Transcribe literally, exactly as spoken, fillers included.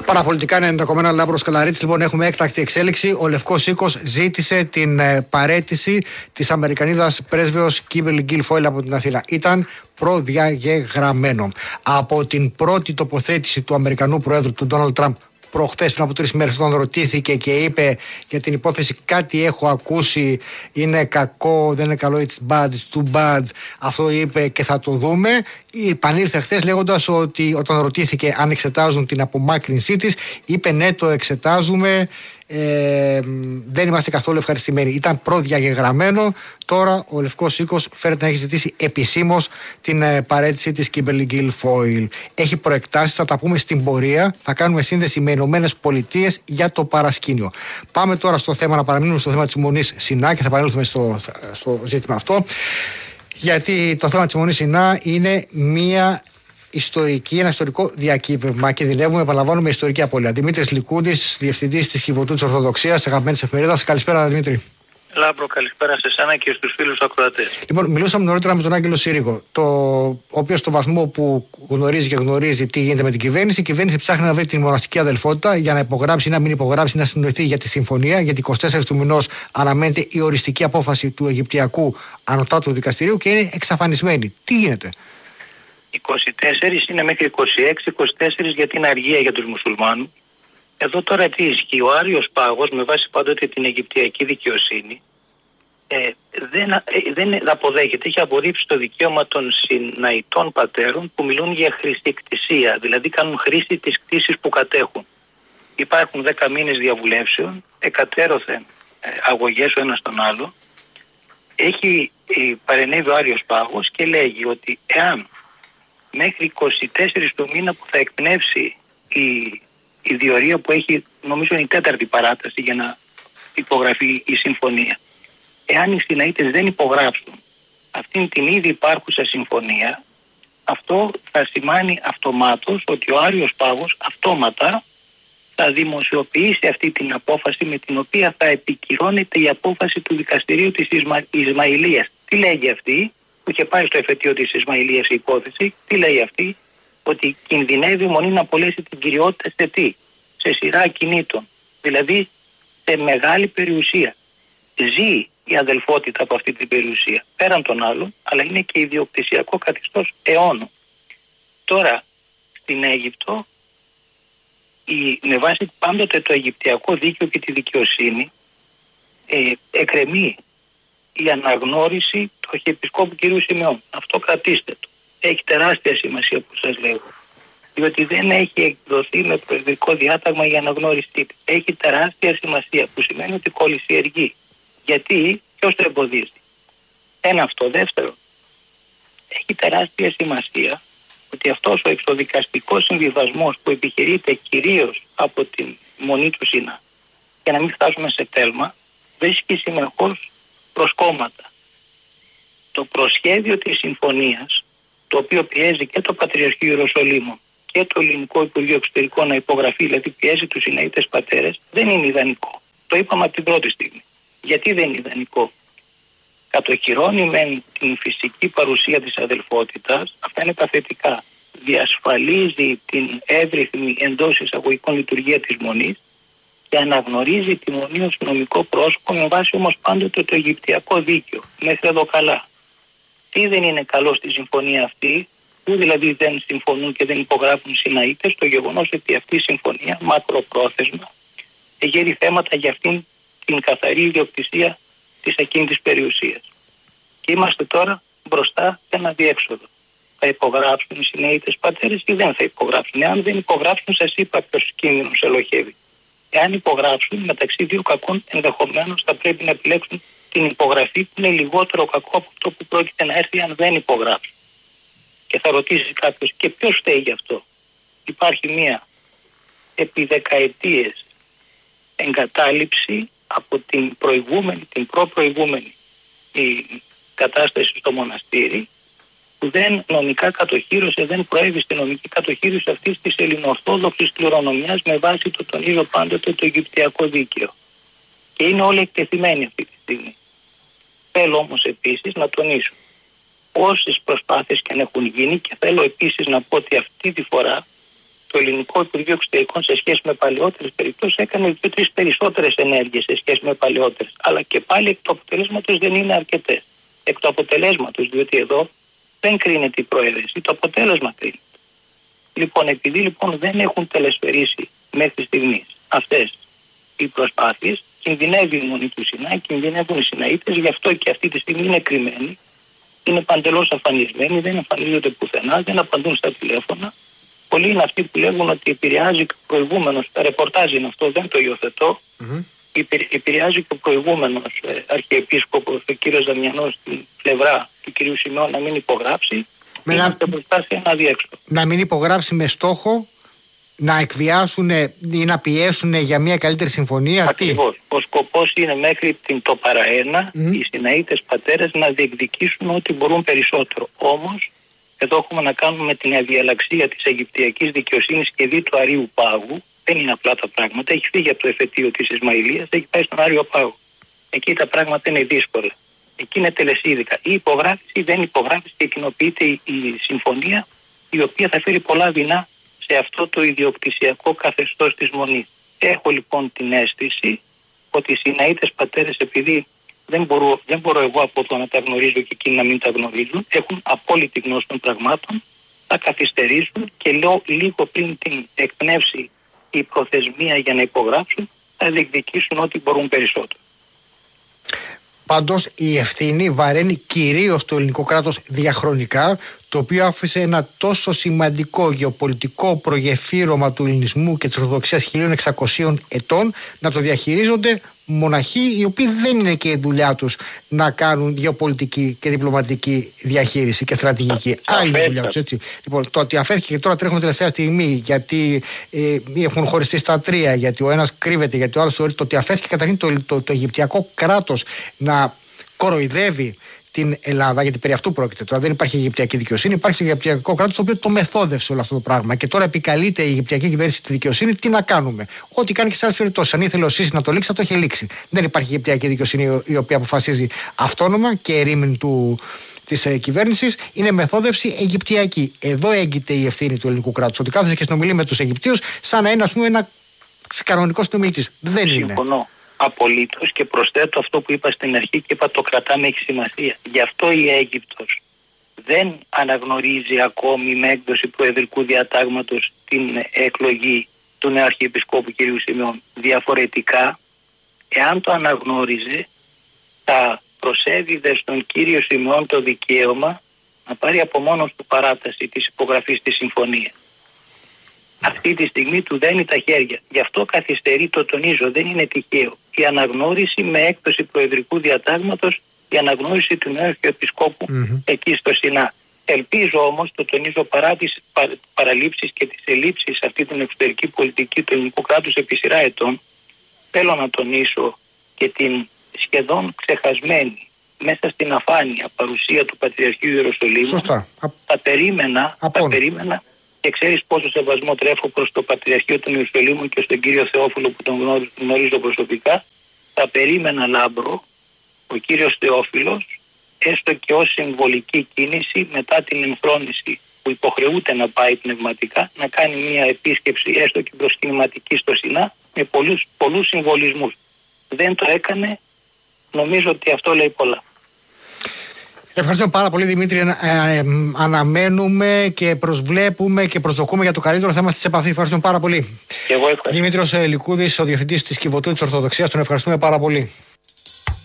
Παραπολιτικά είναι ενδεχομένα Λάμπρος Καλαρίτης. Λοιπόν, έχουμε έκτακτη εξέλιξη. Ο Λευκός Οίκος ζήτησε την ε, παραίτηση της Αμερικανίδας πρέσβεως Κίμπερλι Γκίλφοιλ από την Αθήνα. Ήταν προδιαγεγραμμένο. Από την πρώτη τοποθέτηση του Αμερικανού Προέδρου, του Ντόναλντ Τραμπ, προχθές πριν από τρεις μέρες, όταν ρωτήθηκε και είπε για την υπόθεση κάτι έχω ακούσει, είναι κακό, δεν είναι καλό, it's bad, it's too bad, αυτό είπε και θα το δούμε. Επανήλθε χθες λέγοντας ότι όταν ρωτήθηκε αν εξετάζουν την απομάκρυνσή της, είπε ναι, το εξετάζουμε, ε, δεν είμαστε καθόλου ευχαριστημένοι. Ήταν προδιαγεγραμμένο. Τώρα ο Λευκός Οίκος φέρεται να έχει ζητήσει επισήμως την ε, παραίτηση της Κίμπερλι Γκίλφοιλ. Έχει προεκτάσεις, θα τα πούμε στην πορεία. Θα κάνουμε σύνδεση με Ηνωμένες Πολιτείες για το παρασκήνιο. Πάμε τώρα στο θέμα, να παραμείνουμε στο θέμα της Μονής Σινά και θα επανέλθουμε στο, στο ζήτημα αυτό. Γιατί το θέμα της Μονής Σινά είναι μία ιστορική, ένα ιστορικό διακύβευμα και δηλεύουμε, επαναλαμβάνουμε, ιστορική απώλεια. Δημήτρης Λικούδης, διευθυντής της Κιβωτού της Ορθοδοξίας, αγαπημένης εφημερίδας. Καλησπέρα, Δημήτρη. Λάμπρο, καλησπέρα σε εσένα και στους φίλους ακροατές. Λοιπόν, μιλούσαμε νωρίτερα με τον Άγγελο Συρίγο, το, ο οποίος στο βαθμό που γνωρίζει και γνωρίζει τι γίνεται με την κυβέρνηση, η κυβέρνηση ψάχνει να βρει την μοναστική αδελφότητα για να υπογράψει, να μην υπογράψει, να συνοηθεί για τη συμφωνία. Γιατί εικοστή τέταρτη του μηνός αναμένεται η οριστική απόφαση του Αιγυπτιακού Ανωτάτου Δικαστηρίου και είναι εξαφανισμένη. Τι γίνεται? είκοσι τέσσερα είναι μέχρι είκοσι έξι, είκοσι τέσσερα γιατί είναι αργία για τους μουσουλμάνους. Εδώ τώρα τι ισχύει? Ο Άριος Πάγος, με βάση πάντοτε την Αιγυπτιακή δικαιοσύνη, ε, δεν, ε, δεν αποδέχεται, έχει απορρίψει το δικαίωμα των Σιναητών πατέρων που μιλούν για χρηστικτησία, δηλαδή κάνουν χρήση της κτήσης που κατέχουν. Υπάρχουν δέκα μήνες διαβουλεύσεων, εκατέρωθεν ε, αγωγές ο ένας τον άλλο. Έχει ε, παρενέβει ο Άριος Πάγος και λέγει ότι εάν μέχρι είκοσι τέσσερα του μήνα που θα εκπνεύσει η, η διορία που έχει, νομίζω είναι η τέταρτη παράταση για να υπογραφεί η συμφωνία, εάν οι Σιναίτες δεν υπογράψουν αυτήν την ήδη υπάρχουσα συμφωνία, αυτό θα σημάνει αυτομάτως ότι ο Άριος Πάγος αυτόματα θα δημοσιοποιήσει αυτή την απόφαση με την οποία θα επικυρώνεται η απόφαση του δικαστηρίου της Ισμα... Ισμαηλίας. Τι λέγει αυτή, που είχε πάει στο εφετείο της Ισμαηλίας η υπόθεση, τι λέει αυτή? Ότι κινδυνεύει η Μονή να απολέσει την κυριότητα σε τι? Σε σειρά κινήτων, δηλαδή σε μεγάλη περιουσία. Ζει η αδελφότητα από αυτή την περιουσία, πέραν των άλλων, αλλά είναι και ιδιοκτησιακό καθεστώς αιώνων. Τώρα, στην Αίγυπτο, η, με βάση πάντοτε το Αιγυπτιακό δίκαιο και τη δικαιοσύνη, ε, εκκρεμεί η αναγνώριση του Αρχιεπισκόπου κ. Σιμεών. Αυτό κρατήστε το. Έχει τεράστια σημασία που σας λέγω. Διότι δεν έχει εκδοθεί με προεδρικό διάταγμα η αναγνώρισή της. Έχει τεράστια σημασία, που σημαίνει ότι κολυσιεργεί. Γιατί, ποιος το εμποδίζει? Ένα αυτό. Δεύτερο, έχει τεράστια σημασία ότι αυτός ο εξοδικαστικός συμβιβασμός που επιχειρείται κυρίως από την Μονή του Σινά, για να μην φτάσουμε σε τέλμα, βρίσκει συνεχώς προσκόμματα. Το προσχέδιο της συμφωνίας, το οποίο πιέζει και το Πατριαρχείο Ιεροσολύμων και το Ελληνικό Υπουργείο Εξωτερικών να υπογραφεί, δηλαδή πιέζει τους Σιναίτες πατέρες, δεν είναι ιδανικό. Το είπαμε από την πρώτη στιγμή. Γιατί δεν είναι ιδανικό? Κατοχυρώνει με την φυσική παρουσία της αδελφότητας, αυτά είναι τα θετικά. Διασφαλίζει την εύρυθμη εντός εισαγωγικών λειτουργία της Μονής και αναγνωρίζει τη Μονή ως νομικό πρόσωπο, με βάση όμως πάντοτε το Αιγυπτιακό δίκαιο. Μέχρι εδώ καλά. Τι δεν είναι καλό στη συμφωνία αυτή, που δηλαδή δεν συμφωνούν και δεν υπογράφουν οι Σιναίτες? Το γεγονός ότι αυτή η συμφωνία μακροπρόθεσμα εγείρει θέματα για αυτήν την καθαρή ιδιοκτησία της εκείνης περιουσίας. Και είμαστε τώρα μπροστά σε ένα διέξοδο. Θα υπογράψουν οι Σιναίτες πατέρες ή δεν θα υπογράψουν? Εάν δεν υπογράψουν, σας είπα ποιος κίνδυνος ελοχεύει. Εάν υπογράψουν, μεταξύ δύο κακών ενδεχομένως θα πρέπει να επιλέξουν την υπογραφή που είναι λιγότερο κακό από αυτό που πρόκειται να έρθει αν δεν υπογράψουν. Και θα ρωτήσει κάποιος, και ποιος φταίει γι' αυτό? Υπάρχει μία επί δεκαετίες εγκατάλειψη από την προηγούμενη, την προπροηγούμενη η κατάσταση στο μοναστήρι, που δεν νομικά κατοχύρωσε, δεν προέβη στη νομική κατοχύρωση αυτής της ελληνοορθόδοξης κληρονομιάς με βάση το, τονίζω πάντοτε, το Αιγυπτιακό δίκαιο. Και είναι όλοι εκτεθειμένοι αυτή τη στιγμή. Θέλω όμως επίσης να τονίσω όσες προσπάθειες και αν έχουν γίνει, και θέλω επίσης να πω ότι αυτή τη φορά το ελληνικό Υπουργείο Εξωτερικών σε σχέση με παλαιότερες περιπτώσεις έκανε δύο-τρεις περισσότερες ενέργειες σε σχέση με παλαιότερες. Αλλά και πάλι εκ του αποτελέσματος δεν είναι αρκετές. Εκ του αποτελέσματος, διότι εδώ δεν κρίνεται η προαίρεση, το αποτέλεσμα κρίνεται. Λοιπόν, επειδή λοιπόν δεν έχουν τελεσφαιρίσει μέχρι στιγμής αυτές οι προσπάθειες, κινδυνεύει η μονή του Σινά, κινδυνεύουν οι Σιναίτες, γι' αυτό και αυτή τη στιγμή είναι κρυμμένοι, είναι παντελώς αφανισμένοι, δεν εμφανίζονται πουθενά, δεν απαντούν στα τηλέφωνα. Πολλοί είναι αυτοί που λέγουν ότι επηρεάζει και ο προηγούμενος, τα ρεπορτάζ είναι αυτό, δεν το υιοθετώ, mm-hmm. επηρεάζει και ο προηγούμενος ε, Αρχιεπίσκοπος, ο κύριος Δαμιανός, στην πλευρά του κυρίου Σιμεών να μην υπογράψει. Με να... ένα να μην υπογράψει με στόχο να εκβιάσουν ή να πιέσουν για μια καλύτερη συμφωνία. Ακριβώς. Τι? Ο σκοπός είναι μέχρι την το παραένα mm. οι Σιναίτες πατέρες να διεκδικήσουν ό,τι μπορούν περισσότερο. Όμως, εδώ έχουμε να κάνουμε την αδιαλαξία της Αιγυπτιακής δικαιοσύνης και δι του Αρείου Πάγου. Δεν είναι απλά τα πράγματα. Έχει φύγει από το εφετείο της Ισμαηλίας, έχει πάει στον Άριο Πάγο. Εκεί τα πράγματα είναι δύσκολα. Εκεί είναι τελεσίδικα. Ή υπογράφηση ή δεν υπογράφηση και κοινοποιείται η, η συμφωνία, η οποία θα φέρει πολλά δεινά σε αυτό το ιδιοκτησιακό καθεστώς της Μονής. Έχω λοιπόν την αίσθηση ότι οι Σιναίτες πατέρες, επειδή δεν μπορώ, δεν μπορώ εγώ από το να τα γνωρίζω και εκείνοι να μην τα γνωρίζουν, έχουν απόλυτη γνώση των πραγμάτων, θα καθυστερήσουν και λέω, λίγο πριν την εκπνεύσει η προθεσμία για να υπογράψουν, θα διεκδικήσουν ό,τι μπορούν περισσότερο. Πάντως η ευθύνη βαραίνει κυρίως το ελληνικό κράτος διαχρονικά, το οποίο άφησε ένα τόσο σημαντικό γεωπολιτικό προγεφύρωμα του ελληνισμού και της Ορθοδοξίας χίλια εξακοσίων ετών να το διαχειρίζονται μοναχοί, οι οποίοι δεν είναι και η δουλειά τους να κάνουν γεωπολιτική και διπλωματική διαχείριση και στρατηγική. Άλλη δουλειά τους, έτσι. Λοιπόν, το ότι αφέθηκε και τώρα τρέχουν τελευταία στιγμή γιατί ε, έχουν χωριστεί στα τρία, γιατί ο ένας κρύβεται, γιατί ο άλλος θεωρεί, το ότι αφέθηκε καταρχήν το, το, το, το Αιγυπτιακό κράτος να κοροϊδεύει την Ελλάδα, γιατί περί αυτού πρόκειται. Τώρα δεν υπάρχει Αιγυπτιακή δικαιοσύνη, υπάρχει το Αιγυπτιακό κράτος το οποίο το μεθόδευσε όλο αυτό το πράγμα. Και τώρα επικαλείται η Αιγυπτιακή κυβέρνηση τη δικαιοσύνη, τι να κάνουμε. Ό,τι κάνει και σε άλλες περιπτώσεις. Αν ήθελε ο Σίση να το λήξει, θα το είχε λήξει. Δεν υπάρχει Αιγυπτιακή δικαιοσύνη η οποία αποφασίζει αυτόνομα και ερήμην του. Τη ε, κυβέρνηση, είναι μεθόδευση Αιγυπτιακή. Εδώ έγκυται η ευθύνη του ελληνικού κράτους. Ότι κάθεσαι και συνομιλεί με τους Αιγυπτίους σαν να είναι, ας πούμε, ένα κανονικό συνομιλητής. Δεν είναι. Συμφωνώ απολύτως και προσθέτω αυτό που είπα στην αρχή και είπα το κρατάμε, έχει σημασία. Γι' αυτό η Αίγυπτος δεν αναγνωρίζει ακόμη με έκδοση προεδρικού διατάγματος την εκλογή του νέου Αρχιεπισκόπου κ. Σιμεών. Διαφορετικά, εάν το αναγνώριζε, θα προσέδιδε στον κύριο Σιμεών το δικαίωμα να πάρει από μόνος του παράταση της υπογραφής της συμφωνίας. Αυτή τη στιγμή του δένει τα χέρια. Γι' αυτό καθυστερεί, το τονίζω, δεν είναι τυχαίο. Η αναγνώριση με έκδοση προεδρικού διατάγματος, η αναγνώριση του νέου Αρχιεπισκόπου mm-hmm. εκεί στο Σινά. Ελπίζω όμως, το τονίζω, παρά τις παραλήψεις και τις ελλείψεις σε αυτή την εξωτερική πολιτική του ελληνικού κράτους επί σειρά ετών, θέλω να τονίσω και την σχεδόν ξεχασμένη μέσα στην αφάνεια παρουσία του Πατριαρχείου Ιεροσολύμου. Σωστά. Θα περίμενα, θα περίμενα και ξέρεις πόσο σεβασμό τρέφω προς το Πατριαρχείο των Ιεροσολύμων και στον κύριο Θεόφιλο που τον γνωρίζω προσωπικά. Θα περίμενα, Λάμπρο, ο κύριος Θεόφιλος, έστω και ως συμβολική κίνηση μετά την εμφρόνηση που υποχρεούται να πάει πνευματικά, να κάνει μια επίσκεψη έστω και προσκυνηματική στο Σινά με πολλούς, πολλούς συμβολισμούς. Δεν το έκανε, νομίζω ότι αυτό λέει πολλά. Ευχαριστούμε πάρα πολύ, Δημήτρη. Ε, ε, αναμένουμε και προσβλέπουμε και προσδοκούμε για το καλύτερο. Θα είμαστε σε επαφή. Ευχαριστούμε πάρα πολύ. Και εγώ ευχαριστώ. Δημήτριος Λικούδης, ο Διευθυντής της Κιβωτού της Ορθοδοξίας. Τον ευχαριστούμε πάρα πολύ.